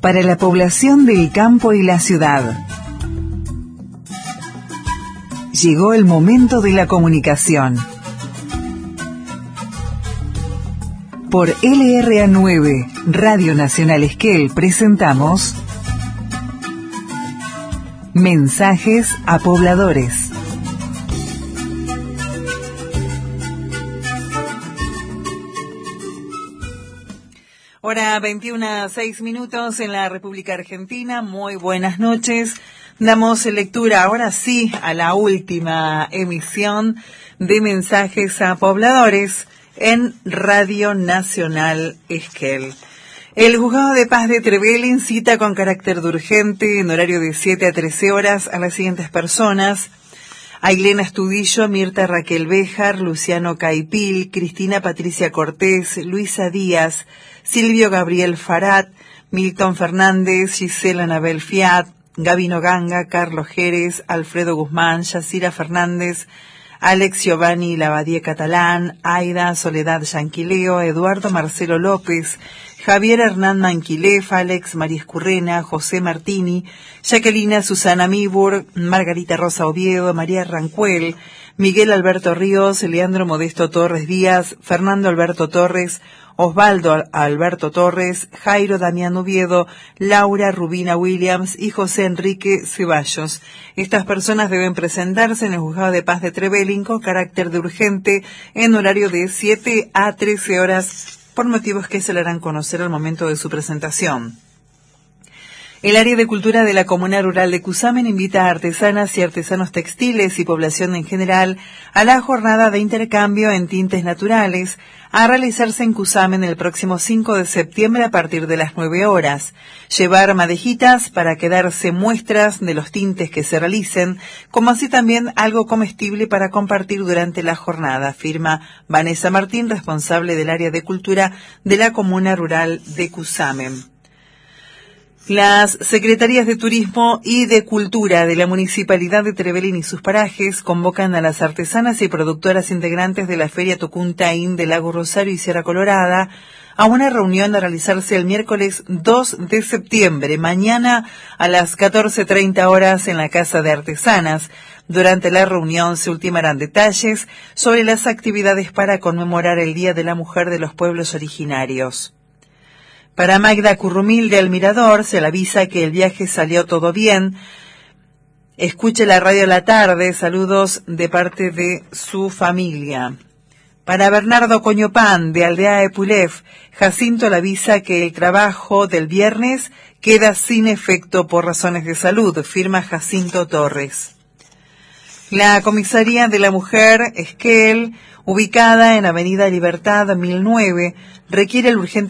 para la población del campo y la ciudad. Llegó el momento de la comunicación. Por LRA9, Radio Nacional Esquel, presentamos Mensajes a Pobladores. Hora 21:06 en la República Argentina. Muy buenas noches. Damos lectura ahora sí a la última emisión de Mensajes a Pobladores en Radio Nacional Esquel. El Juzgado de Paz de Trevelin cita con carácter de urgente en horario de 7 a 13 horas a las siguientes personas: Ailena Estudillo, Mirta Raquel Béjar, Luciano Caipil, Cristina Patricia Cortés, Luisa Díaz, Silvio Gabriel Farat, Milton Fernández, Gisela Anabel Fiat, Gabino Ganga, Carlos Jerez, Alfredo Guzmán, Yacira Fernández, Alex Giovanni Lavadie Catalán, Aida Soledad Yanquileo, Eduardo Marcelo López, Javier Hernán Manquilef, Alex María Currena, José Martini, Jacquelina Susana Mibur, Margarita Rosa Oviedo, María Rancuel, Miguel Alberto Ríos, Leandro Modesto Torres Díaz, Fernando Alberto Torres, Osvaldo Alberto Torres, Jairo Damián Oviedo, Laura Rubina Williams y José Enrique Ceballos. Estas personas deben presentarse en el Juzgado de Paz de Trevelin con carácter de urgente en horario de 7 a 13 horas por motivos que se le harán conocer al momento de su presentación. El área de cultura de la Comuna Rural de Cusamen invita a artesanas y artesanos textiles y población en general a la jornada de intercambio en tintes naturales a realizarse en Cusamen el próximo 5 de septiembre a partir de las 9 horas. Llevar madejitas para quedarse muestras de los tintes que se realicen, como así también algo comestible para compartir durante la jornada, firma Vanessa Martín, responsable del área de cultura de la Comuna Rural de Cusamen. Las Secretarías de Turismo y de Cultura de la Municipalidad de Trevelin y sus parajes convocan a las artesanas y productoras integrantes de la Feria Tucuntaín de Lago Rosario y Sierra Colorada a una reunión a realizarse el miércoles 2 de septiembre, mañana a las 14:30 horas en la Casa de Artesanas. Durante la reunión se ultimarán detalles sobre las actividades para conmemorar el Día de la Mujer de los Pueblos Originarios. Para Magda Currumil del Mirador se le avisa que el viaje salió todo bien. Escuche la radio a la tarde. Saludos de parte de su familia. Para Bernardo Coñopán de Aldea Epulef, Jacinto le avisa que el trabajo del viernes queda sin efecto por razones de salud, firma Jacinto Torres. La Comisaría de la Mujer Esquel, ubicada en Avenida Libertad 1009, requiere el urgente